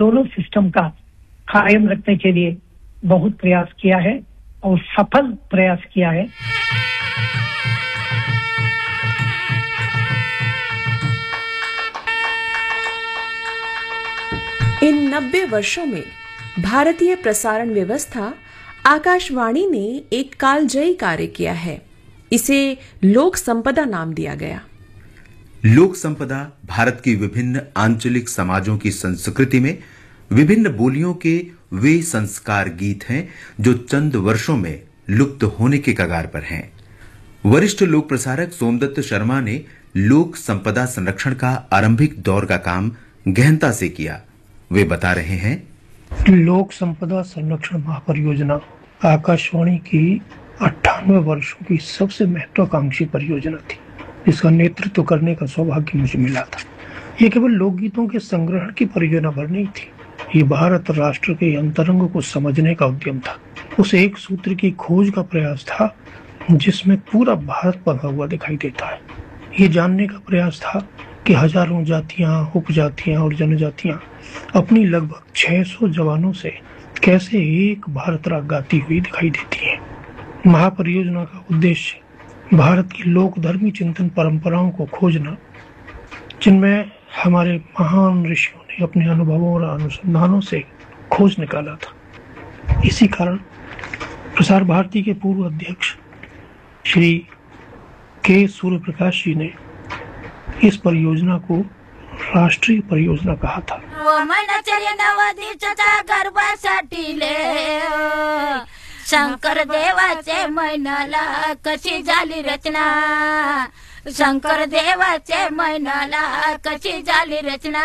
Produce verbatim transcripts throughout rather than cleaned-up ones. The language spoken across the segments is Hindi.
दोनों सिस्टम का कायम रखने के लिए बहुत प्रयास किया है और सफल प्रयास किया है। इन नब्बे वर्षों में भारतीय प्रसारण व्यवस्था आकाशवाणी ने एक कालजयी कार्य किया है। इसे लोक संपदा नाम दिया गया। लोक संपदा भारत की विभिन्न आंचलिक समाजों की संस्कृति में विभिन्न बोलियों के वे संस्कार गीत हैं जो चंद वर्षों में लुप्त होने के कगार पर हैं। वरिष्ठ लोक प्रसारक सोमदत्त शर्मा ने लोक संपदा संरक्षण का आरंभिक दौर का काम गहनता से किया। वे बता रहे हैं, लोक संपदा संरक्षण महापरियोजना आकाशवाणी की अट्ठानवे वर्षों की सबसे महत्वाकांक्षी परियोजना थी, जिसका नेतृत्व करने का सौभाग्य मुझे मिला था। ये केवल लोकगीतों के संग्रहण की परियोजना भर नहीं थी, ये भारत राष्ट्र के अंतरंग को समझने का उद्यम था। उस एक सूत्र की खोज का प्रयास था जिसमें पूरा भारत बंधा हुआ दिखाई देता है। ये जानने का प्रयास था कि हजारों जातियां, उपजातियां और जनजातियां अपनी लगभग छह सौ जवानों से कैसे एक भारत राग गाती हुई दिखाई देती हैं। महापरियोजना का उद्देश्य भारत की लोक धर्मी चिंतन परंपराओं को खोजना, जिनमें हमारे महान ऋषियों ने अपने अनुभवों और अनुसंधानों से खोज निकाला था। इसी कारण प्रसार भारती के पूर्व अध्यक्ष श्री के सूर्यप्रकाश जी ने इस परियोजना को राष्ट्रीय परियोजना कहा था। शंकर देवाचे मैनाला कशी झाली रचना, शंकर देवाचे मैनाला कशी झाली रचना।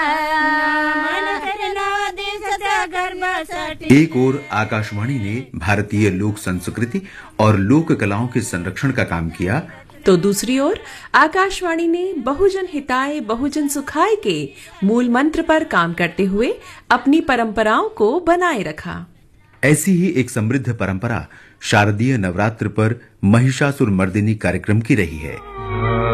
एक ओर आकाशवाणी ने भारतीय लोक संस्कृति और लोक कलाओं के संरक्षण का काम किया, तो दूसरी ओर आकाशवाणी ने बहुजन हिताय बहुजन सुखाय के मूल मंत्र पर काम करते हुए अपनी परंपराओं को बनाए रखा। ऐसी ही एक समृद्ध परंपरा शारदीय नवरात्र पर महिषासुर मर्दिनी कार्यक्रम की रही है।